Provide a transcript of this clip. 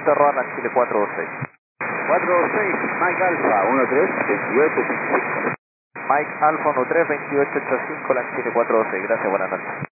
Delta Roana, Chile 426. 426, Mike Alpha, 132885. Mike Alfa 132885, la Chile 426. Gracias, buenas noches.